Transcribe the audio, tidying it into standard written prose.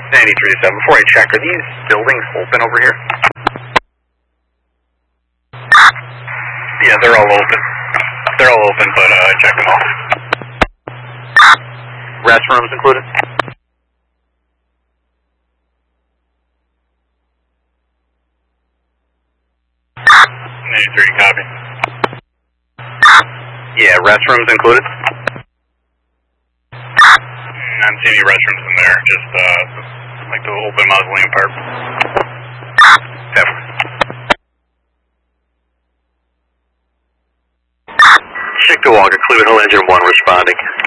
93-7. Before I check, are these buildings open over here? Yeah, they're all open. They're all open, but I checked them all. Restrooms included? '93, copy. Yeah, restrooms included? I don't see any restrooms in there, just like the open mausoleum part. Definitely. Chickawaga, Cleveland Hill Engine 1 responding.